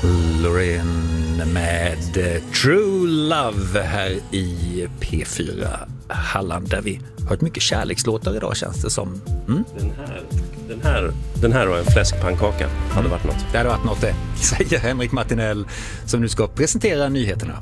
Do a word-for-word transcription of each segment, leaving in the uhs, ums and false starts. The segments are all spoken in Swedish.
Loreen med True Love här i P fyra Halland, där vi hört mycket kärlekslåtar idag, känns det som. Mm? Den här, den här, den här och en fläskpannkaka hade mm. varit något. Det hade varit något det, säger Henrik Martinell som nu ska presentera nyheterna.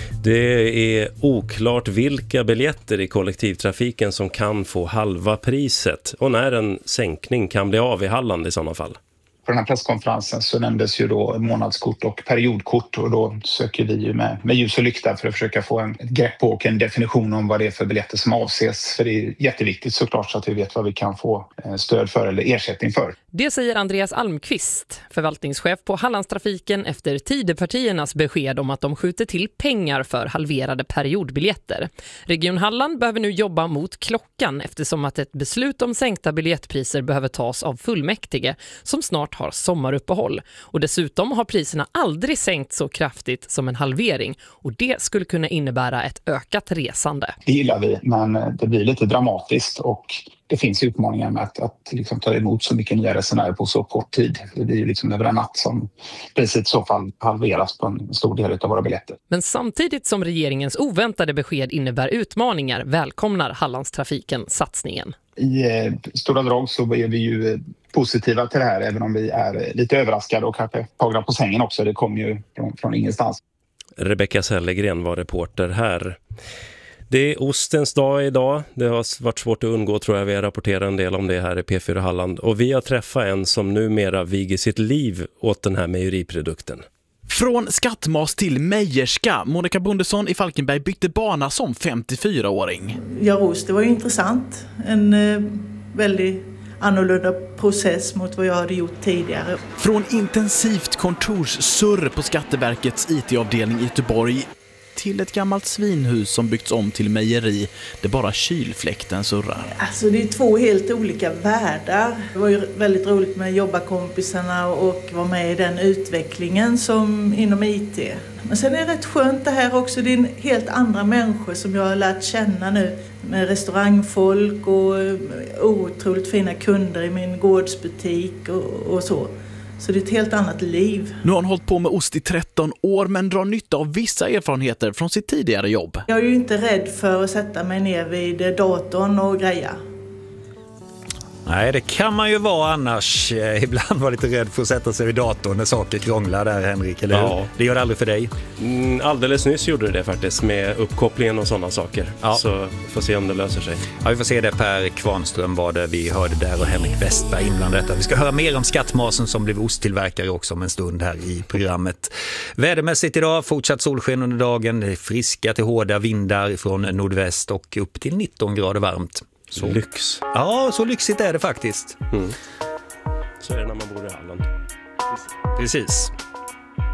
Det är oklart vilka biljetter i kollektivtrafiken som kan få halva priset och när en sänkning kan bli av i Halland i sådana fall. På den här presskonferensen så nämndes ju då månadskort och periodkort, och då söker vi ju med, med ljus och lykta för att försöka få en, ett grepp på och en definition om vad det är för biljetter som avses. För det är jätteviktigt såklart så att vi vet vad vi kan få stöd för eller ersättning för. Det säger Andreas Almqvist, förvaltningschef på Hallandstrafiken, efter Tidöpartiernas besked om att de skjuter till pengar för halverade periodbiljetter. Region Halland behöver nu jobba mot klockan eftersom att ett beslut om sänkta biljettpriser behöver tas av fullmäktige som snart har sommaruppehåll. Och dessutom har priserna aldrig sänkt så kraftigt som en halvering, och det skulle kunna innebära ett ökat resande. Det gillar vi, men det blir lite dramatiskt och det finns utmaningar med att, att liksom ta emot så mycket nya resenärer på så kort tid. Det blir ju liksom över en natt som priset i så fall halveras på en stor del av våra biljetter. Men samtidigt som regeringens oväntade besked innebär utmaningar välkomnar Hallandstrafiken satsningen. I eh, stora drag så är vi ju positiva till det här, även om vi är lite överraskade och kanske tagna på sängen också. Det kommer ju från, från ingenstans. Rebecka Sellegren var reporter här. Det är ostens dag idag. Det har varit svårt att undgå, tror jag. Vi har rapporterat en del om det här i P fyra Halland. Och vi har träffat en som numera viger sitt liv åt den här mejeriprodukten. Från skattmas till mejerska. Monica Bondesson i Falkenberg bytte bana som femtiofyraåring. Ja, ost, det var ju intressant. En eh, väldigt annorlunda process mot vad jag hade gjort tidigare. Från intensivt kontorssurr på Skatteverkets I T-avdelning i Göteborg till ett gammalt svinhus som byggts om till mejeri där bara kylfläkten surrar. Alltså det är två helt olika världar. Det var ju väldigt roligt med jobbarkompisarna och vara med i den utvecklingen som inom I T. Men sen är det rätt skönt det här också. Det är helt andra människor som jag har lärt känna nu. Med restaurangfolk och otroligt fina kunder i min gårdsbutik och, och så. Så det är ett helt annat liv. Nu har hon hållit på med ost i tretton år men drar nytta av vissa erfarenheter från sitt tidigare jobb. Jag är ju inte rädd för att sätta mig ner vid datorn och greja. Nej, det kan man ju vara annars. Ibland var lite rädd för att sätta sig vid datorn när saker krånglar där, Henrik, eller ja. hur? Det gör det aldrig för dig. Mm, alldeles nyss gjorde det det faktiskt med uppkopplingen och sådana saker. Ja. Så får se om det löser sig. Ja, vi får se det. Per Kvarnström var det vi hörde där och Henrik Westberg inblandat. Vi ska höra mer om skattmasen som blev osttillverkare också om en stund här i programmet. Vädermässigt idag, fortsatt solsken under dagen, friska till hårda vindar från nordväst och upp till nitton grader varmt. Så. Lyx. Ja, så lyxigt är det faktiskt. Mm. Så är det när man bor i Halland. Precis.